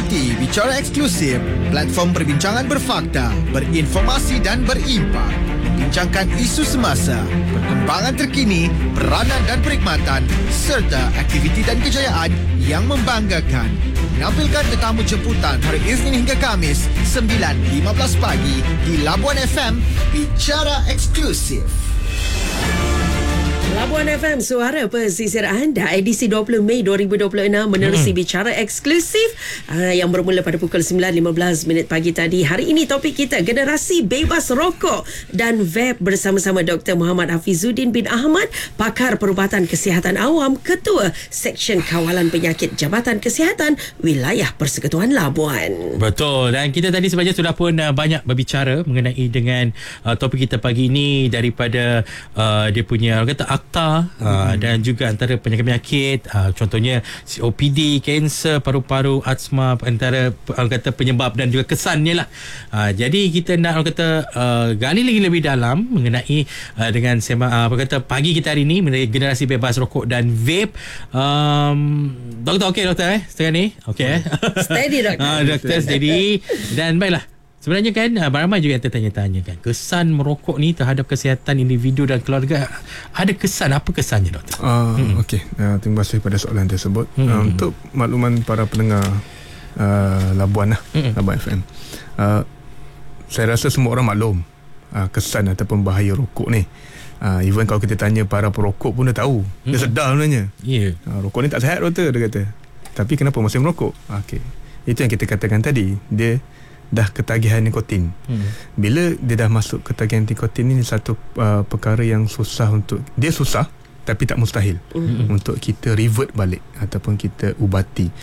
Ikuti Bicara Eksklusif, platform perbincangan berfakta, berinformasi dan berimpak. Membincangkan isu semasa, perkembangan terkini, peranan dan perkhidmatan serta aktiviti dan kejayaan yang membanggakan. Menampilkan tetamu jemputan hari Isnin hingga Khamis 9.15 pagi di Labuan FM. Bicara Eksklusif. Labuan FM, suara pesisir anda, edisi 20 Mei 2026 menerusi Bicara Eksklusif yang bermula pada pukul 9.15 pagi tadi. Hari ini topik kita generasi bebas rokok dan vape bersama-sama Dr. Muhammad Hafizuddin bin Ahmad, pakar perubatan kesihatan awam, Ketua Seksyen Kawalan Penyakit Jabatan Kesihatan Wilayah Persekutuan Labuan. Betul, dan kita tadi sebenarnya sudah pun banyak berbicara mengenai dengan topik kita pagi ini daripada dia punya orang kata akta dan juga antara penyakit-penyakit contohnya COPD, kanser paru-paru, asma, antara orang kata penyebab dan juga kesannya lah. Jadi kita nak orang kata gali lagi lebih dalam mengenai dengan apa kata pagi kita hari ini mengenai generasi bebas rokok dan vape. Doktor okey doktor sekarang ni okey Steady doktor. Doktor steady. Dan baiklah, sebenarnya kan ramai juga yang tertanya-tanya kan, kesan merokok ni terhadap kesihatan individu dan keluarga. Ada kesan, apa kesannya doktor? Okey, terima kasih pada soalan tersebut. Untuk makluman para pendengar Labuan Labuan FM, saya rasa semua orang maklum kesan ataupun bahaya rokok ni. Even kalau kita tanya para perokok pun dah tahu, dia sedar sebenarnya. Rokok ni tak sihat doktor, dia kata. Tapi kenapa masih merokok? Okey, itu yang kita katakan tadi, dia dah ketagihan nikotin. Bila dia dah masuk ketagihan nikotin ni, satu perkara yang susah untuk, dia susah tapi tak mustahil untuk kita revert balik ataupun kita ubati.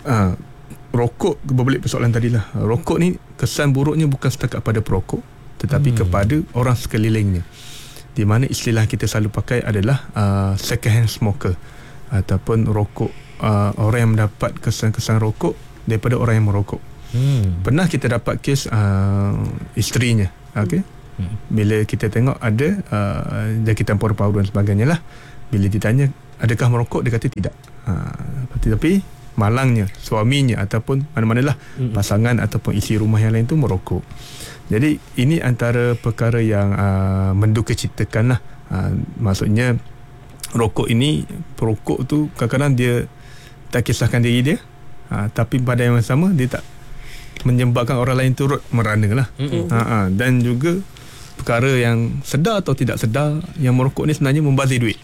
Rokok, berbalik persoalan tadilah, rokok ni kesan buruknya bukan setakat pada perokok tetapi kepada orang sekelilingnya, di mana istilah kita selalu pakai adalah second hand smoker ataupun rokok, orang yang mendapat kesan-kesan rokok daripada orang yang merokok. Pernah kita dapat kes isterinya, bila kita tengok ada jangkitan paru-paru dan sebagainya lah. Bila ditanya adakah merokok, dia kata tidak. Tapi malangnya suaminya ataupun mana-manalah pasangan ataupun isi rumah yang lain tu merokok. Jadi ini antara perkara yang mendukacitakan lah. Maksudnya rokok ini, perokok tu kadang-kadang dia tak kisahkan diri dia, tapi pada yang sama dia tak menyebabkan orang lain turut merana lah. Dan juga perkara yang sedar atau tidak sedar, yang merokok ni sebenarnya membazir duit.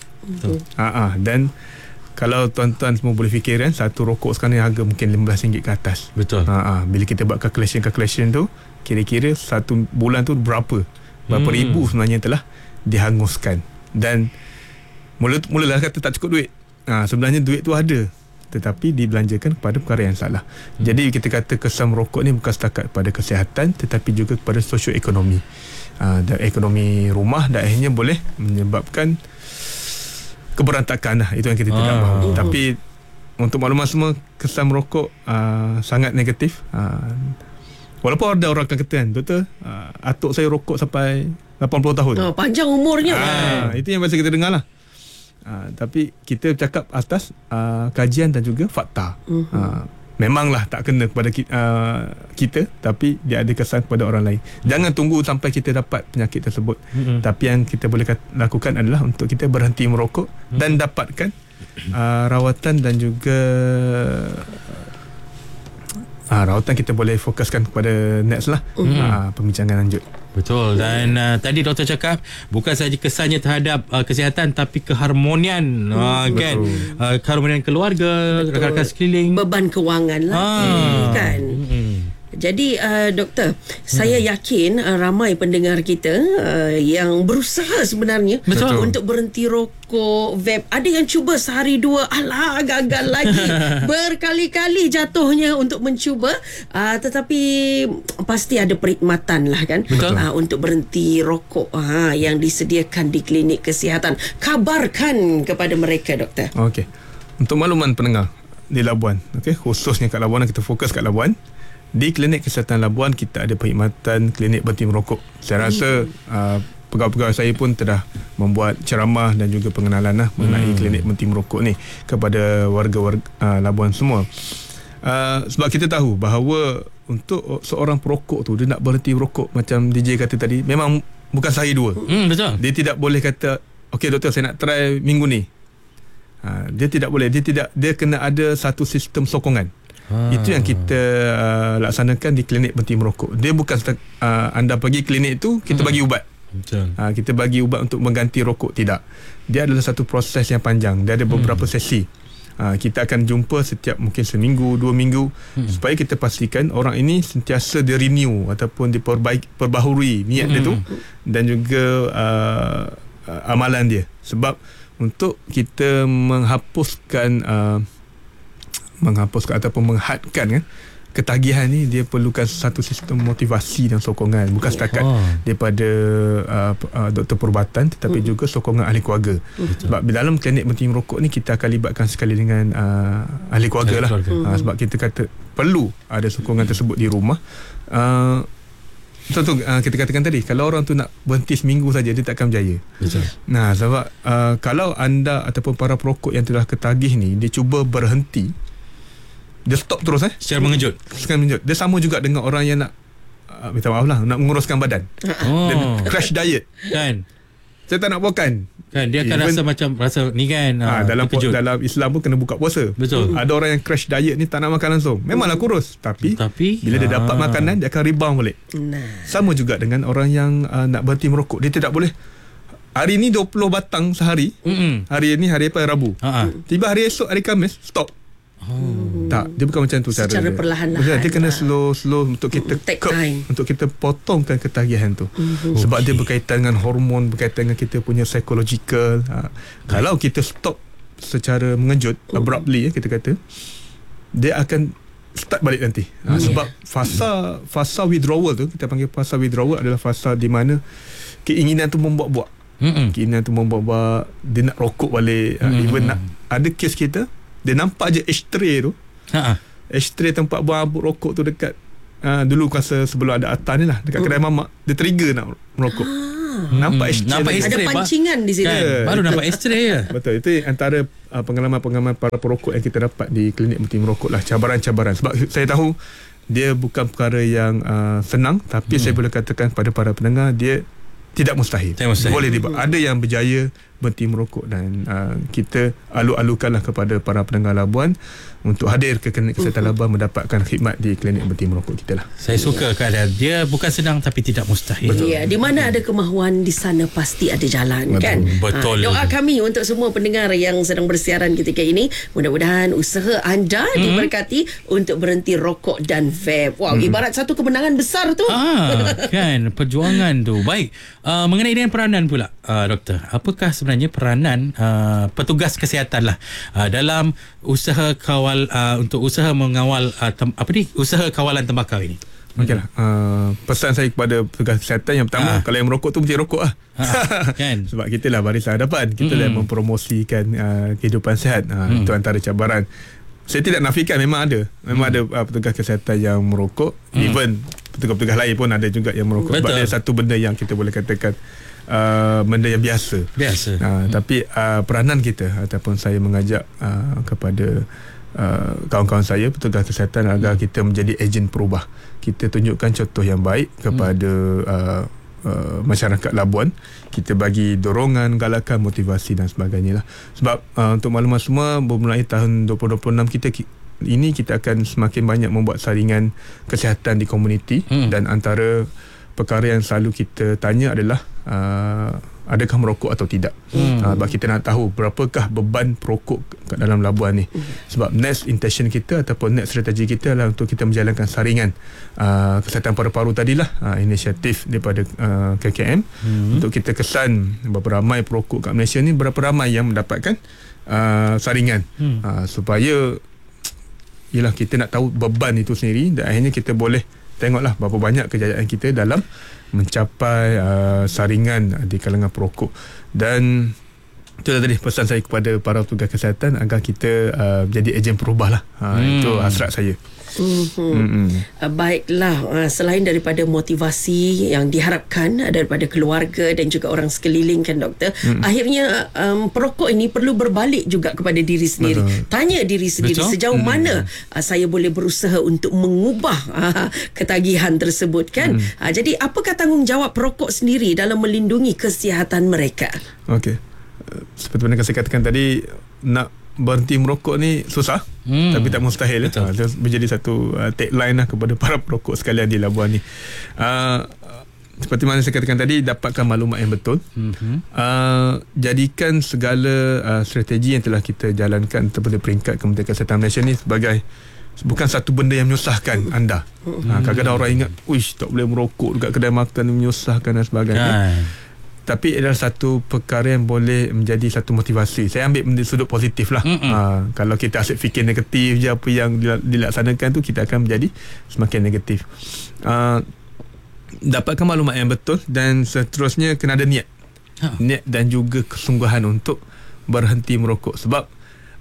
Dan kalau tuan-tuan semua boleh fikir kan, satu rokok sekarang ni harga mungkin RM15 ke atas. Betul. Bila kita buat calculation tu, kira-kira satu bulan tu berapa ribu sebenarnya telah dihanguskan. Dan mulalah kata tak cukup duit. Sebenarnya duit tu ada, tetapi dibelanjakan kepada perkara yang salah. Jadi kita kata kesan merokok ni bukan setakat pada kesihatan tetapi juga kepada sosioekonomi. Dan ekonomi rumah dan akhirnya boleh menyebabkan keberantakan lah. Itu yang kita tidak mahu. Tapi untuk maklumat semua, kesan merokok sangat negatif. Walaupun ada orang akan kata kan, doktor, atuk saya rokok sampai 80 tahun. Panjang umurnya. Itu yang biasa kita dengar lah. Tapi kita bercakap atas kajian dan juga fakta. Memanglah tak kena kepada kita, tapi dia ada kesan kepada orang lain. Jangan tunggu sampai kita dapat penyakit tersebut. Tapi yang kita boleh lakukan adalah untuk kita berhenti merokok dan dapatkan rawatan dan juga rawatan. Kita boleh fokuskan kepada next lah, pembincangan lanjut. Betul. Dan tadi doktor cakap bukan sahaja kesannya terhadap kesihatan tapi keharmonian, kan, keharmonian keluarga, rakan-rakan sekeliling, beban kewangan lagi kan. Jadi doktor, saya yakin ramai pendengar kita yang berusaha sebenarnya untuk berhenti rokok, vape. Ada yang cuba sehari dua, alah gagal lagi. Berkali-kali jatuhnya untuk mencuba, tetapi pasti ada perkhidmatan lah kan, untuk berhenti rokok yang disediakan di klinik kesihatan. Kabarkan kepada mereka doktor. Okey. Untuk makluman pendengar di Labuan, khususnya kat Labuan, kita fokus kat Labuan. Di Klinik Kesihatan Labuan kita ada perkhidmatan klinik berhenti merokok. Saya rasa pegawai-pegawai saya pun telah membuat ceramah dan juga pengenalan mengenai klinik berhenti merokok ni kepada warga-warga Labuan semua. Sebab kita tahu bahawa untuk seorang perokok tu, dia nak berhenti rokok macam DJ kata tadi, memang bukan sehari dua. Betul. Dia tidak boleh kata, okey doktor, saya nak try minggu ni. Dia tidak boleh. Dia kena ada satu sistem sokongan. Itu yang kita laksanakan di klinik berhenti merokok. Dia bukan anda pergi klinik tu, kita bagi ubat. Betul. Kita bagi ubat untuk mengganti rokok. Tidak. Dia adalah satu proses yang panjang. Dia ada beberapa sesi. Kita akan jumpa setiap mungkin seminggu, 2 minggu, supaya kita pastikan orang ini sentiasa dia renew ataupun perbaharui niat dia tu, dan juga amalan dia. Sebab untuk kita menghapuskan ataupun menghadkan ketagihan ni, dia perlukan satu sistem motivasi dan sokongan, bukan setakat daripada doktor perubatan, tetapi juga sokongan ahli keluarga. Sebab di dalam klinik berhenti merokok ni, kita akan libatkan sekali dengan ahli keluarga lah. Sebab kita kata perlu ada sokongan tersebut di rumah. Contoh kita katakan tadi, kalau orang tu nak berhenti seminggu saja, dia tak akan berjaya. Nah, sebab kalau anda ataupun para perokok yang telah ketagih ni, dia cuba berhenti, dia stop terus secara mengejut. Dia sama juga dengan orang yang nak minta maaf lah, nak menguruskan badan. Dia crash diet kan, saya tak nak makan kan, dia akan rasa ni kan. Dalam Islam pun kena buka puasa. Betul. Ada orang yang crash diet ni tak nak makan langsung, memanglah kurus, tapi bila dia dapat makanan, dia akan rebound balik. Sama juga dengan orang yang nak berhenti merokok. Dia tidak boleh hari ni 20 batang sehari. Hari ni hari apa, Rabu. Tiba hari esok, hari Khamis, stop. Tak, dia bukan macam tu cara secara dia. perlahan-lahan. Dia kena slow untuk kita untuk kita potongkan ketagihan tu. Sebab dia berkaitan dengan hormon, berkaitan dengan kita punya psychological. Kalau kita stop secara mengejut, abruptly kita kata, dia akan start balik nanti. Sebab fasa withdrawal tu, kita panggil fasa withdrawal, adalah fasa di mana keinginan tu membuat-buat. Keinginan tu membuat-buat, dia nak rokok balik. Even nak, ada kes kita, dia nampak je ashtray tu, ashtray tempat buang abut rokok tu dekat dulu kuasa sebelum ada Atan ni lah, dekat kedai mamak, dia trigger nak merokok. Nampak ashtray, ada pancingan di situ kan? Baru nampak ashtray ya. Betul. Itu antara pengalaman-pengalaman para perokok yang kita dapat di klinik berhenti merokok lah. Cabaran-cabaran. Sebab saya tahu dia bukan perkara yang senang, tapi saya boleh katakan pada para pendengar, dia tidak mustahil. Boleh dibuat. Ada yang berjaya berhenti merokok, dan kita alu-alukanlah kepada para pendengar Labuan untuk hadir ke klinik kesihatan Labuan mendapatkan khidmat di klinik berhenti merokok kita lah. Saya suka keadaan dia bukan senang tapi tidak mustahil. Ya, di mana ada kemahuan, di sana pasti ada jalan. Kan? Betul. Doa kami untuk semua pendengar yang sedang bersiaran ketika ini, mudah-mudahan usaha anda diberkati untuk berhenti rokok dan vape. Wow, ibarat satu kemenangan besar tu. Kan, perjuangan tu. Baik, mengenai dengan peranan pula, doktor, apakah sebenarnya peranan petugas kesihatan lah dalam usaha untuk usaha mengawal usaha kawalan tembakau ini? Okeylah, pesan saya kepada petugas kesihatan, yang pertama, kalau yang merokok tu mesti rokok lah. Kan? Sebab kita lah barisan hadapan, kita lah mempromosikan kehidupan sihat. Itu antara cabaran. Saya tidak nafikan, memang ada petugas kesihatan yang merokok. Even petugas-petugas lain pun ada juga yang merokok. Sebab dia satu benda yang kita boleh katakan benda yang biasa. Tapi peranan kita, ataupun saya mengajak kepada kawan-kawan saya, petugas kesihatan, agar kita menjadi ejen perubah. Kita tunjukkan contoh yang baik kepada masyarakat Labuan. Kita bagi dorongan, galakan, motivasi dan sebagainya lah. Sebab untuk maklumat semua, bermulai tahun 2026 kita akan semakin banyak membuat saringan kesihatan di komuniti. Dan antara perkara yang selalu kita tanya adalah adakah merokok atau tidak. Sebab kita nak tahu berapakah beban perokok kat dalam Labuan ni. Sebab next intention kita ataupun next strategi kita adalah untuk kita menjalankan saringan kesihatan paru-paru tadilah, inisiatif daripada KKM, untuk kita kesan berapa ramai perokok kat Malaysia ni, berapa ramai yang mendapatkan saringan, supaya ialah kita nak tahu beban itu sendiri, dan akhirnya kita boleh tengoklah berapa banyak kejayaan kita dalam mencapai saringan di kalangan perokok. Dan Itulah tadi pesan saya kepada para petugas kesihatan agar kita jadi ejen perubah lah. Itu hasrat saya. Baiklah, selain daripada motivasi yang diharapkan daripada keluarga dan juga orang sekeliling kan doktor, akhirnya perokok ini perlu berbalik juga kepada diri sendiri. Betul. Tanya diri sendiri sejauh mana saya boleh berusaha untuk mengubah ketagihan tersebut kan. Jadi apakah tanggungjawab perokok sendiri dalam melindungi kesihatan mereka? Okey. Seperti mana saya katakan tadi, nak berhenti merokok ni susah, tapi tak mustahil. Itu menjadi satu tagline lah kepada para perokok sekalian di Labuan ni. Seperti mana saya katakan tadi, dapatkan maklumat yang betul. Jadikan segala strategi yang telah kita jalankan daripada peringkat Kementerian Kesihatan Malaysia ni sebagai bukan satu benda yang menyusahkan anda. Kadang-kadang orang ingat, uish, tak boleh merokok dekat kedai makan, menyusahkan dan sebagainya. Tapi adalah satu perkara yang boleh menjadi satu motivasi. Saya ambil sudut positif lah. Kalau kita asyik fikir negatif je, apa yang dilaksanakan tu, kita akan menjadi semakin negatif. Dapatkan maklumat yang betul, dan seterusnya kena ada niat. Niat dan juga kesungguhan untuk berhenti merokok. Sebab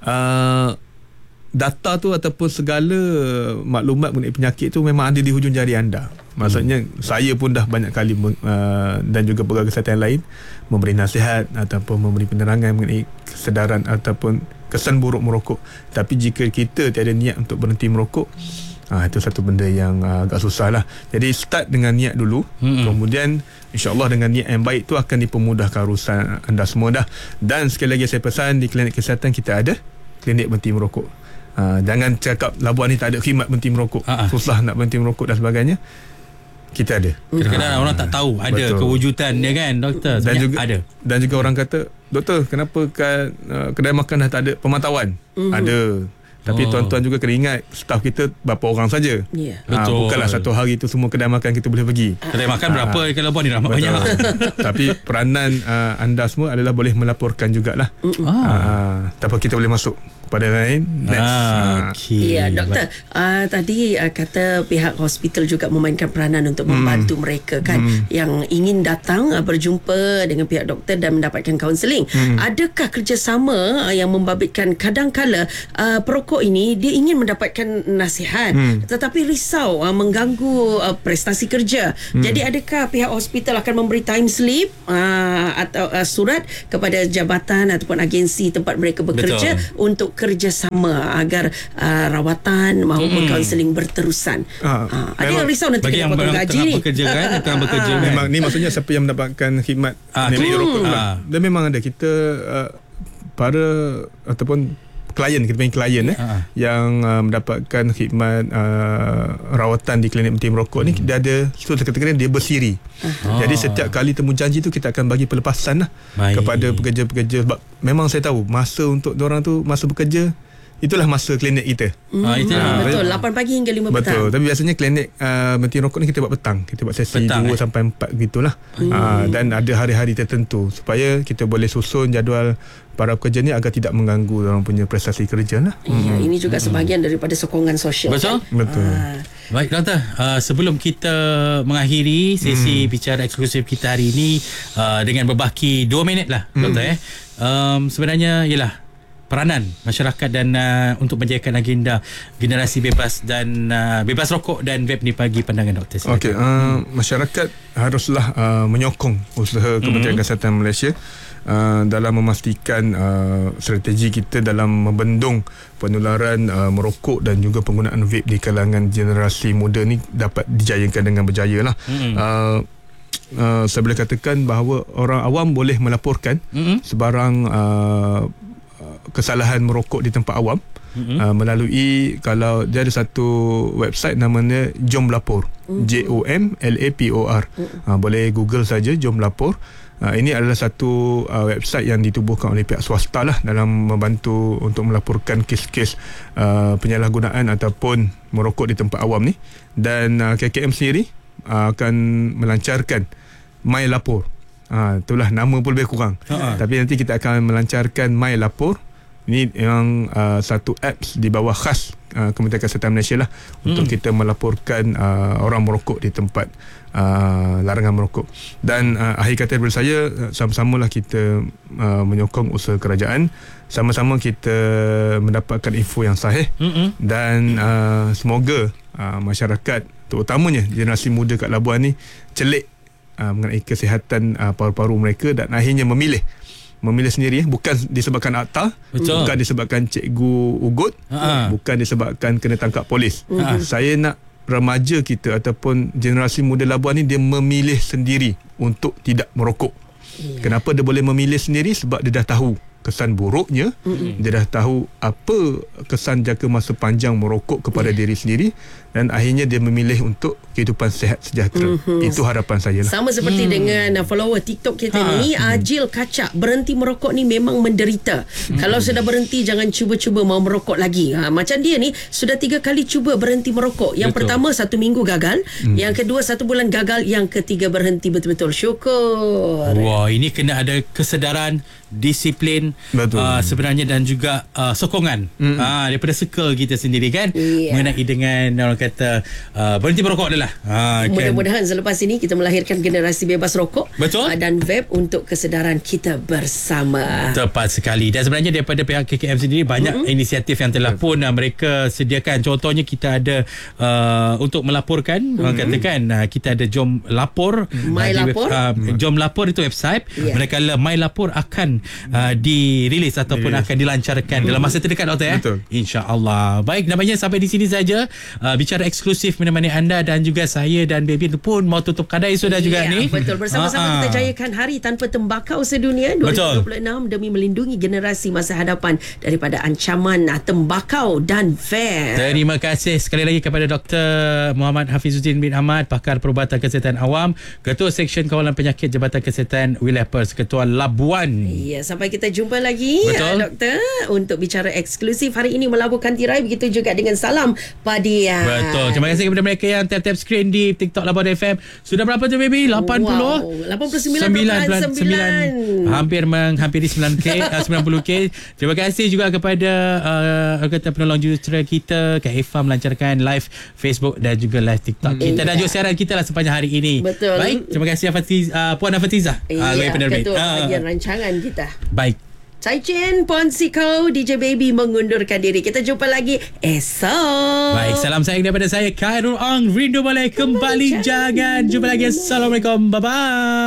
data tu ataupun segala maklumat mengenai penyakit tu memang ada di hujung jari anda. Maksudnya saya pun dah banyak kali dan juga pegawai kesihatan lain memberi nasihat ataupun memberi penerangan mengenai kesedaran ataupun kesan buruk merokok. Tapi jika kita tiada niat untuk berhenti merokok, itu satu benda yang agak susah lah. Jadi start dengan niat dulu, kemudian insyaAllah dengan niat yang baik tu akan dipermudahkan urusan anda semua dah. Dan sekali lagi saya pesan, di klinik kesihatan kita ada klinik berhenti merokok. Jangan cakap Labuan ni tak ada khidmat berhenti merokok, susah nak berhenti merokok dan sebagainya. Kita ada. Kadang-kadang orang tak tahu ada kewujudan dia kan doktor. Dan juga ada. Dan juga orang kata, doktor, kenapa kat kedai makan dah tak ada pemantauan? Ada. Tapi tuan-tuan juga kena ingat, staf kita berapa orang saja. Betul. Bukanlah satu hari itu semua kedai makan kita boleh pergi. Kedai makan berapa ke Labuan ni, ramai banyak. Tapi peranan anda semua adalah boleh melaporkan jugalah. Tanpa kita boleh masuk kepada lain. Ya, doktor, tadi kata pihak hospital juga memainkan peranan untuk membantu mereka kan yang ingin datang berjumpa dengan pihak doktor dan mendapatkan kaunseling. Adakah kerjasama yang membabitkan kadang-kala perokok ini dia ingin mendapatkan nasihat tetapi risau mengganggu prestasi kerja. Jadi adakah pihak hospital akan memberi time slip atau surat kepada jabatan ataupun agensi tempat mereka bekerja untuk kerjasama agar rawatan maupun kaunseling berterusan. Ada yang risau nanti bagi kena potong gaji ni. Bekerja kan, tengah bekerja kan. Memang ni maksudnya siapa yang mendapatkan khidmat rokok dan memang ada kita para ataupun klien, kita panggil klien yang mendapatkan khidmat rawatan di klinik berhenti merokok ni, dia ada suatu kategori dia bersiri. Jadi setiap kali temu janji tu kita akan bagi pelepasan lah kepada pekerja-pekerja, sebab memang saya tahu masa untuk diorang tu, masa bekerja itulah masa klinik kita. Betul, 8 pagi hingga 5 petang. Betul, tapi biasanya klinik berhenti rokok ni kita buat petang. Kita buat sesi 2 sampai 4 gitulah. Dan ada hari-hari tertentu supaya kita boleh susun jadual para pekerja ni agar tidak mengganggu orang punya prestasi kerja lah. Ini juga sebahagian daripada sokongan sosial. Betul? Kan? Betul. Baik doktor, sebelum kita mengakhiri sesi bicara eksklusif kita hari ini dengan berbaki 2 minit lah doktor sebenarnya ialah peranan masyarakat dan untuk menjayakan agenda generasi bebas dan bebas rokok dan vape ni pagi pandangan doktor. Okey, masyarakat haruslah menyokong usaha Kementerian Kesihatan Malaysia dalam memastikan strategi kita dalam membendung penularan merokok dan juga penggunaan vape di kalangan generasi muda ni dapat dijayakan dengan berjaya lah. Saya boleh katakan bahawa orang awam boleh melaporkan sebarang kesalahan merokok di tempat awam melalui, kalau dia ada satu website namanya Jom Lapor, JOMLAPOR. Boleh Google saja Jom Lapor. Ini adalah satu website yang ditubuhkan oleh pihak swasta lah dalam membantu untuk melaporkan kes-kes penyalahgunaan ataupun merokok di tempat awam ni. Dan KKM sendiri akan melancarkan My Lapor. Itulah nama pun lebih kurang. Tapi nanti kita akan melancarkan My Lapor. Ini memang satu apps di bawah khas Kementerian Kesihatan Malaysia lah untuk kita melaporkan orang merokok di tempat larangan merokok. Dan akhir kata daripada saya, sama-samalah kita menyokong usaha kerajaan, sama-sama kita mendapatkan info yang sahih, dan semoga masyarakat, terutamanya generasi muda kat Labuan ni, celik mengenai kesihatan paru-paru mereka dan akhirnya memilih sendiri, bukan disebabkan akta, bukan disebabkan cikgu ugut, bukan disebabkan kena tangkap polis. Saya nak remaja kita ataupun generasi muda Labuan ni, dia memilih sendiri untuk tidak merokok. Kenapa dia boleh memilih sendiri? Sebab dia dah tahu kesan buruknya, dia dah tahu apa kesan jangka masa panjang merokok kepada diri sendiri, dan akhirnya dia memilih untuk kehidupan sihat sejahtera. Itu harapan saya lah. Sama seperti dengan follower TikTok kita ni, Ajil Kacak, berhenti merokok ni memang menderita. Kalau sudah berhenti, jangan cuba-cuba mau merokok lagi. Macam dia ni sudah 3 kali cuba berhenti merokok. Yang pertama 1 minggu gagal, yang kedua 1 bulan gagal, yang ketiga berhenti betul-betul. Syukur. Wah, ini kena ada kesedaran, disiplin sebenarnya, dan juga sokongan daripada circle kita sendiri kan, mengenai dengan orang kata berhenti merokok adalah mudah-mudahan selepas ini kita melahirkan generasi bebas rokok. Betul. Dan vape untuk kesedaran kita bersama. Tepat sekali. Dan sebenarnya daripada pihak KKM sendiri banyak inisiatif yang telah pun mereka sediakan. Contohnya kita ada untuk melaporkan, katakan kita ada Jom Lapor, My Lapor. Jom Lapor itu website. Manakala My Lapor akan dirilis ataupun akan dilancarkan dalam masa terdekat, Doktor, Betul. InsyaAllah. Baik, namanya sampai di sini saja bicara eksklusif menemani anda, dan juga saya dan Baby pun mau tutup kedai sudah juga ni. Betul, bersama-sama kita jayakan Hari Tanpa Tembakau Sedunia 2026 demi melindungi generasi masa hadapan daripada ancaman tembakau dan vape. Terima kasih sekali lagi kepada Dr. Muhammad Hafizuddin bin Ahmad, pakar perubatan kesihatan awam, Ketua Seksyen Kawalan Penyakit Jabatan Kesihatan Wilayah Persekutuan Labuan. Ya, sampai kita jumpa lagi, Doktor, untuk bicara eksklusif hari ini melabuhkan tirai. Begitu juga dengan salam Padian. Betul. Terima kasih kepada mereka yang tap-tap skrin di TikTok Labuan FM. Sudah berapa tu, Baby? 89.9. Hampir menghampiri 9K, 90K. Terima kasih juga kepada kata penolong jurutera kita, Kak Eva, melancarkan live Facebook dan juga live TikTok kita, dan juga siaran kita lah sepanjang hari ini. Betul. Baik, terima kasih Puan Afatizah, Ketua bahagian rancangan kita. Baik. Caichen Ponsiko, DJ Baby mengundurkan diri. Kita jumpa lagi esok. Baik, salam sayang daripada saya, Khairul Ang. Rindu boleh kembali jangan. Jumpa lagi. Assalamualaikum. Bye-bye.